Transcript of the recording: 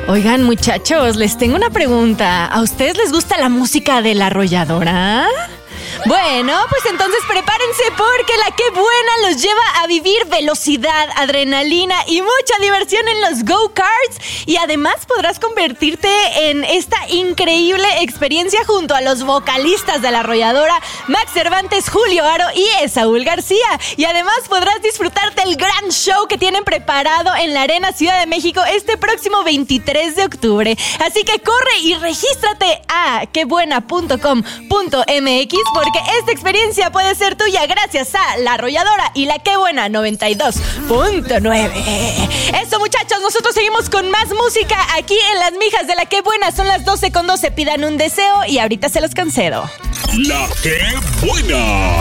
Oigan, muchachos, les tengo una pregunta. ¿A ustedes les gusta la música de La Arrolladora? Bueno, pues entonces prepárense porque la Qué Buena los lleva a vivir velocidad, adrenalina y mucha diversión en los go-karts. Y además podrás convertirte en esta increíble experiencia junto a los vocalistas de La Arrolladora, Max Cervantes, Julio Aro y Esaúl García. Y además podrás disfrutarte el gran show que tienen preparado en la Arena Ciudad de México este próximo 23 de octubre. Así que corre y regístrate a quebuena.com.mx porque esta experiencia puede ser tuya gracias a La Arrolladora y la Qué Buena 92.9. Eso, muchachos, nosotros seguimos con más música aquí en Las Mijas de la Qué Buena. Son las 12:12. Pidan un deseo y ahorita se los concedo. La Qué Buena.